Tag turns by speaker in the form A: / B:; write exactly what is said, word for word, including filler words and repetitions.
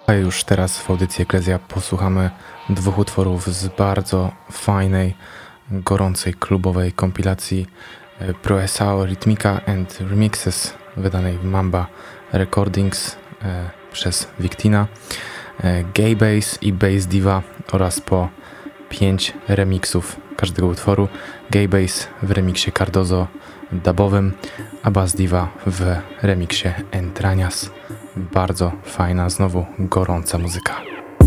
A: A już teraz w audycji Eklezja posłuchamy dwóch utworów z bardzo fajnej, gorącej, klubowej kompilacji Proesao Ritmica and Remixes wydanej w Mamba Recordings e, przez Victina, e, Gay Bass i Bass Diva oraz po pięć remixów każdego utworu. Gay Bass w remiksie Cardozo dubowym, a Bass Diva w remiksie Entrañas. Bardzo fajna, znowu gorąca muzyka.